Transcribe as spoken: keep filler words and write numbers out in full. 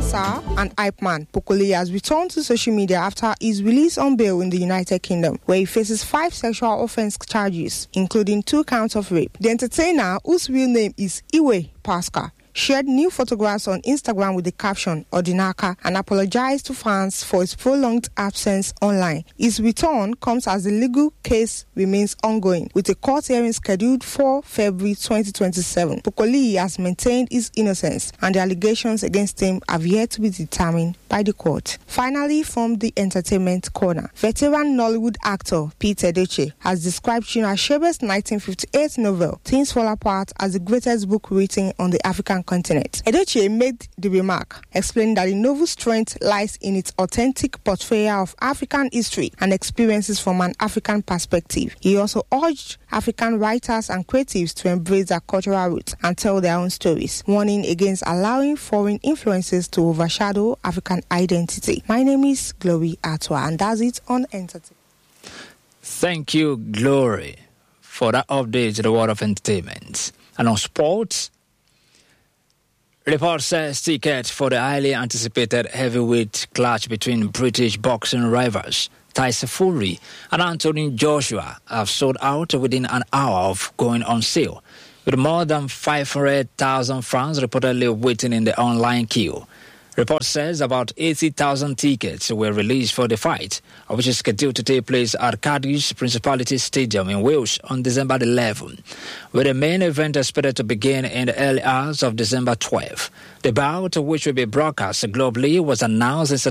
star and hype man Pokoli has returned to social media after his release on bail in the United Kingdom, where he faces five sexual offense charges, including two counts of rape. The entertainer, whose real name is Iwe Pascal, shared new photographs on Instagram with the caption Odinaka and apologized to fans for his prolonged absence online. His return comes as the legal case remains ongoing, with a court hearing scheduled for February twenty twenty-seven. Pokoli has maintained his innocence, and the allegations against him have yet to be determined by the court. Finally, from the entertainment corner, veteran Nollywood actor Pete Edochie has described Chinua Achebe's nineteen fifty-eight novel Things Fall Apart as the greatest book written on the African continent. Edochie made the remark, explaining that the novel's strength lies in its authentic portrayal of African history and experiences from an African perspective. He also urged African writers and creatives to embrace their cultural roots and tell their own stories, warning against allowing foreign influences to overshadow African identity. My name is Glory Atwa, and that's it on entertainment. Thank you, Glory, for that update to the world of entertainment. And on sports, report says tickets for the highly anticipated heavyweight clash between British boxing rivals Tyson Fury and Anthony Joshua have sold out within an hour of going on sale, with more than five hundred thousand fans reportedly waiting in the online queue. Report says about eighty thousand tickets were released for the fight, which is scheduled to take place at Cardiff Principality Stadium in Wales on December eleventh, with the main event expected to begin in the early hours of December twelfth. The bout, which will be broadcast globally, was announced in